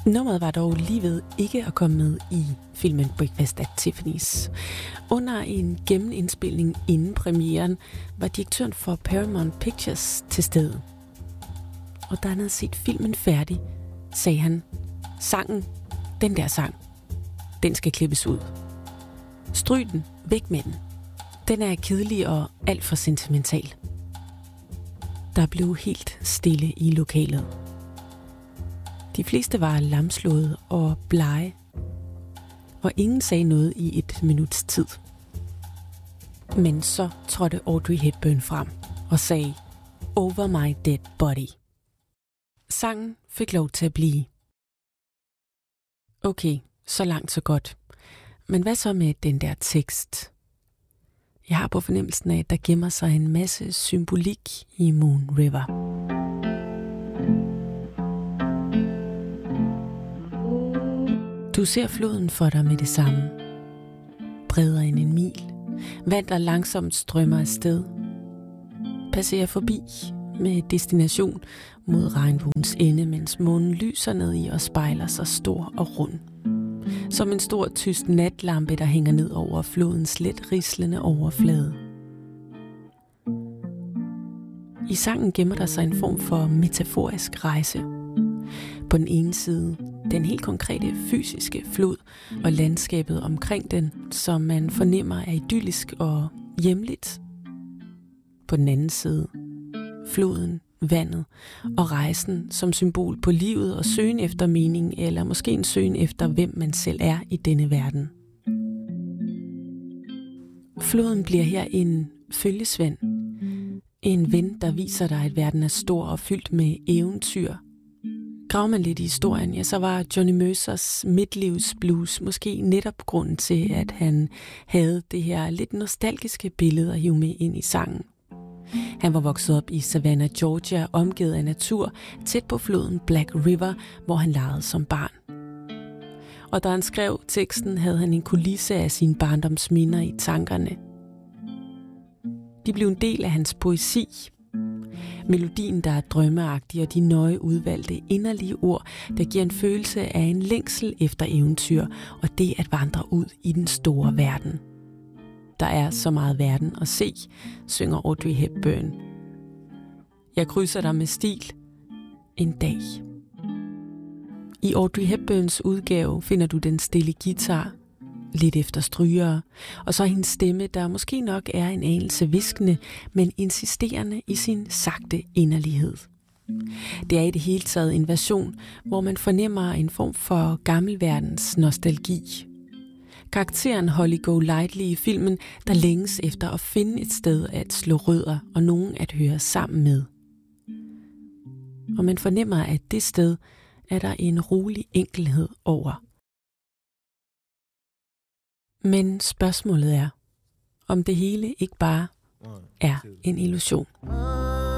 Nummeret var dog lige ved ikke at komme med i filmen Breakfast at Tiffany's. Under en gennemindspilning inden premieren var direktøren for Paramount Pictures til stede. Og da han havde set filmen færdig, sagde han, sangen, den der sang, den skal klippes ud. Stryg den, væk med den. Den er kedelig og alt for sentimental. Der blev helt stille i lokalet. De fleste var lamslåede og blege, og ingen sagde noget i et minuts tid. Men så trådte Audrey Hepburn frem og sagde, "Over my dead body." Sangen fik lov til at blive. Okay, så langt så godt. Men hvad så med den der tekst? Jeg har på fornemmelsen af, at der gemmer sig en masse symbolik i Moon River. Du ser floden for dig med det samme. Bredere end en mil. Vand, der langsomt strømmer afsted. Passerer forbi med destination mod regnbuens ende, mens månen lyser ned i og spejler sig stor og rund. Som en stor tysk natlampe, der hænger ned over flodens let rislende overflade. I sangen gemmer der sig en form for metaforisk rejse. På den ene side den helt konkrete fysiske flod og landskabet omkring den, som man fornemmer er idyllisk og hjemligt. På den anden side floden, vandet og rejsen som symbol på livet og søgen efter mening, eller måske en søgen efter, hvem man selv er i denne verden. Floden bliver her en følgesvend. En ven, der viser dig, at verden er stor og fyldt med eventyr. Graver man lidt i historien, ja, så var Johnny Mercers midtlivsblues måske netop grunden til, at han havde det her lidt nostalgiske billede at hive med ind i sangen. Han var vokset op i Savannah, Georgia, omgivet af natur, tæt på floden Black River, hvor han legede som barn. Og da han skrev teksten, havde han en kulisse af sine barndomsminder i tankerne. De blev en del af hans poesi. Melodien, der er drømmeagtig, og de nøje udvalgte inderlige ord, der giver en følelse af en længsel efter eventyr, og det at vandre ud i den store verden. Der er så meget verden at se, synger Audrey Hepburn. Jeg krydser dig med stil en dag. I Audrey Hepburns udgave finder du den stille guitar, lidt efter strygere, og så hendes stemme, der måske nok er en anelse hviskende, men insisterende i sin sagte inderlighed. Det er i det hele taget en version, hvor man fornemmer en form for gammelverdens nostalgi. Karakteren Holly Golightly i filmen, der længes efter at finde et sted at slå rødder og nogen at høre sammen med. Og man fornemmer, at det sted er der en rolig enkelhed over. Men spørgsmålet er, om det hele ikke bare er en illusion.